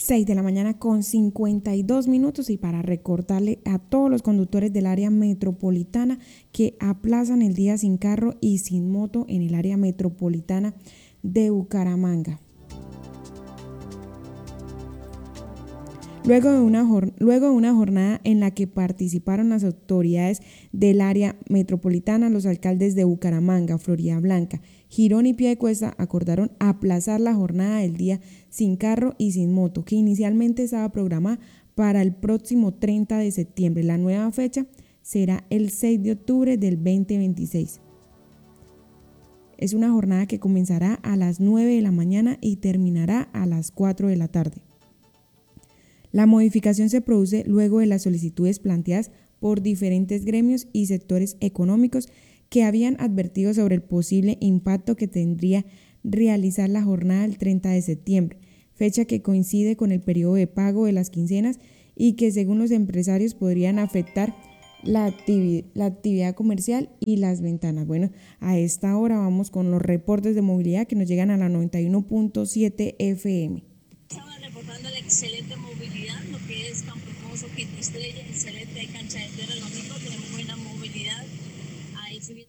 6 de la mañana con 52 minutos y para recordarle a todos los conductores del área metropolitana que aplazan el día sin carro y sin moto en el área metropolitana de Bucaramanga. Luego de una jornada en la que participaron las autoridades del área metropolitana, los alcaldes de Bucaramanga, Floridablanca, Girón y Piedecuesta acordaron aplazar la jornada del día sin carro y sin moto, que inicialmente estaba programada para el próximo 30 de septiembre. La nueva fecha será el 6 de octubre del 2026. Es una jornada que comenzará a las 9 de la mañana y terminará a las 4 de la tarde. La modificación se produce luego de las solicitudes planteadas por diferentes gremios y sectores económicos que habían advertido sobre el posible impacto que tendría realizar la jornada del 30 de septiembre, fecha que coincide con el periodo de pago de las quincenas y que según los empresarios podrían afectar la actividad comercial y las ventanas. Bueno, a esta hora vamos con los reportes de movilidad que nos llegan a la 91.7 FM. Estaban reportando la excelente movilidad, lo que es Campo Hermoso, Quinta Estrella, excelente cancha de tierra, lo mismo, tenemos buena movilidad. Ahí sí,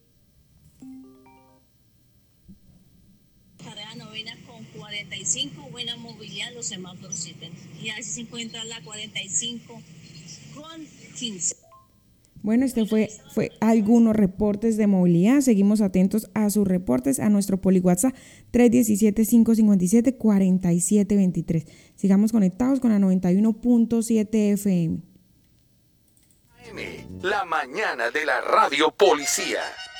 carrera novena con 45, buena movilidad, los semáforos sirven. Y así se encuentra la 45 con 15. Bueno, fue algunos reportes de movilidad. Seguimos atentos a sus reportes a nuestro Poli WhatsApp 317-557-4723. Sigamos conectados con la 91.7 FM. La mañana de la Radio Policía.